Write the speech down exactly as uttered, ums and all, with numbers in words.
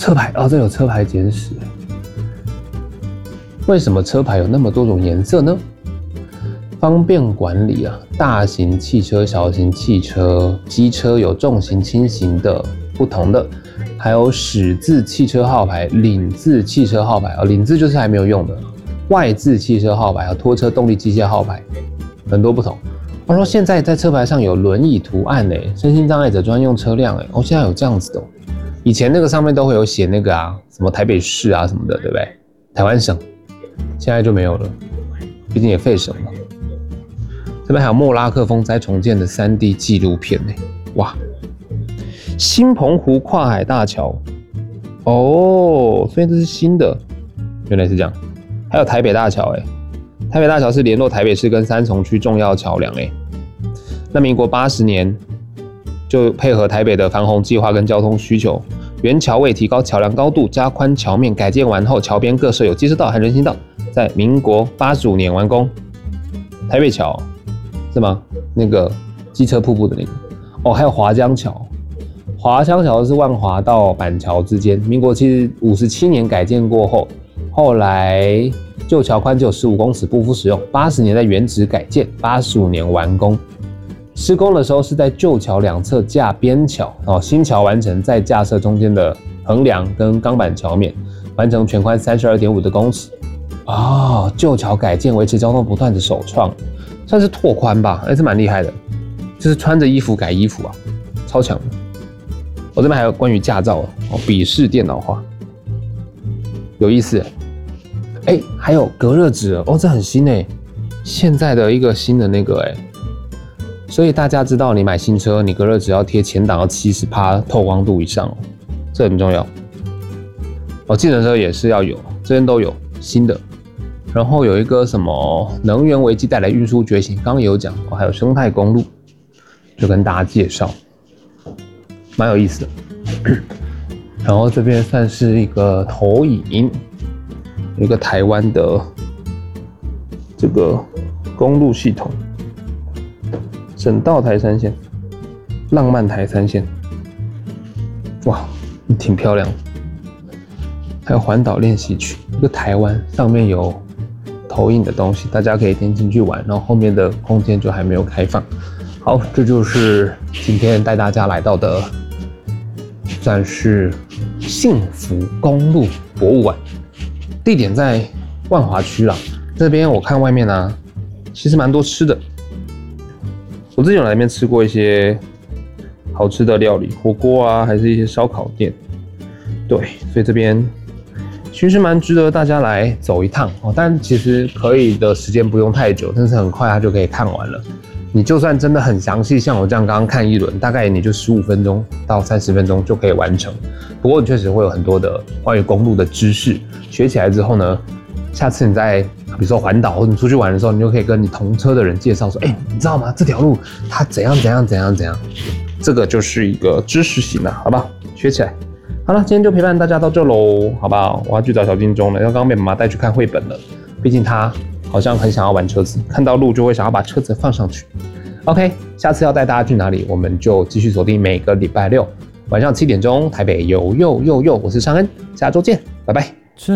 车牌哦，这有车牌简史。为什么车牌有那么多种颜色呢？方便管理啊，大型汽车、小型汽车、机车有重型、轻型的不同的，还有始字汽车号牌、领字汽车号牌啊，领字就是还没有用的，外字汽车号牌和拖车动力机械号牌，很多不同。他说现在在车牌上有轮椅图案诶，身心障碍者专用车辆诶，哦，现在有这样子的哦。以前那个上面都会有写那个啊，什么台北市啊什么的，对不对？台湾省，现在就没有了，毕竟也废省了。这边还有莫拉克风灾重建的 三 D 纪录片呢，哇！新澎湖跨海大桥，哦，所以这是新的，原来是这样。还有台北大桥，哎，台北大桥是联络台北市跟三重区重要桥梁，哎。那民国八十年就配合台北的防洪计划跟交通需求，原桥为提高桥梁高度、加宽桥面，改建完后，桥边各设有机车道和人行道，在民国八十五年完工。台北桥是吗？那个机车瀑布的那个哦，还有华江桥。华江桥是万华到板桥之间，民国其实五十七年改建过后，后来旧桥宽只有十五公尺，不敷使用。八十年代原址改建，八十五年完工。施工的时候是在旧桥两侧架边桥，哦，新桥完成再架设中间的横梁跟钢板桥面，完成全宽 三十二点五 的公尺。哦，旧桥改建维持交通不断的首创，算是拓宽吧，还是蛮厉害的。就是穿着衣服改衣服啊，超强的。我、哦、这边还有关于驾照哦，笔试电脑化，有意思。哎、欸，还有隔热纸哦，这很新哎，现在的一个新的那个哎。所以大家知道，你买新车，你隔热纸要贴前挡要 百分之七十 透光度以上哦，这很重要。哦，计程车也是要有，这边都有新的。然后有一个什么能源危机带来运输觉醒，刚刚也有讲哦，还有生态公路，就跟大家介绍，蛮有意思的。然后这边算是一个投影，有一个台湾的这个公路系统。省道台三线，浪漫台三线，哇，挺漂亮的。还有环岛练习曲，一个台湾上面有投影的东西，大家可以点进去玩，然后后面的空间就还没有开放。好，这就是今天带大家来到的，算是幸福公路博物馆，地点在万华区啦。这边我看外面啊，其实蛮多吃的。我之前有来那边吃过一些好吃的料理，火锅啊，还是一些烧烤店。对，所以这边其实蛮值得大家来走一趟哦。但其实可以的时间不用太久，但是很快它就可以看完了。你就算真的很详细，像我这样刚刚看一轮，大概你就十五分钟到三十分钟就可以完成。不过你确实会有很多的关于公路的知识，学起来之后呢，下次你在比如说环岛或者你出去玩的时候，你就可以跟你同车的人介绍说，哎、欸，你知道吗？这条路它怎样怎样怎样怎样，这个就是一个知识型的，好不好？学起来。好了，今天就陪伴大家到这喽，好不好？我要去找小金钟了，要刚刚被妈妈带去看绘本了，毕竟他好像很想要玩车子，看到路就会想要把车子放上去。OK， 下次要带大家去哪里，我们就继续锁定每个礼拜六晚上七点钟台北有又又又，我是尚恩，下周见，拜拜。